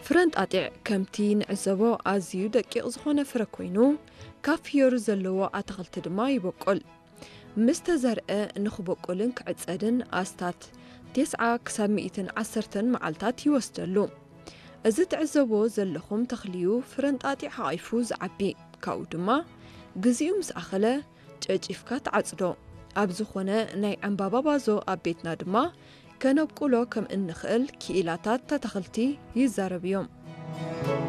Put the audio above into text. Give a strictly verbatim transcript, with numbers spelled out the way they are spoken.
ፍረንጣጢዕ ከምቲ ንዕዘቦ ኣዝዩ ደቂቕ ዝኾነ ፍረ ኮይኑ ካብ ፍዮሩ ዘለዎ ኣትክልቲ ድማ ይበቁል ምስ ተዘርአ ንኽበቁልን ክዕፀድን ኣስታት تسعة ክሳብ مئة عشرة መዓልታት ይወስደሉ እዚ ትዕዘቦ ዘለኹም ተኽልዩ ፍረንጣጢዕ ሓቒፉ ዝዓቢ ካብኡ ድማ ግዚኡ ምስ ኣኸለ ጨጪፍካ ትዓጽዶ ኣብ ዝኾነ ናይ ዕምባባ ባዞ ኣብ ቤትና ድማ ከነብቁሎ ከም እንኽእል ክኢላታት ተተኽልቲ ይዛረብ እዮም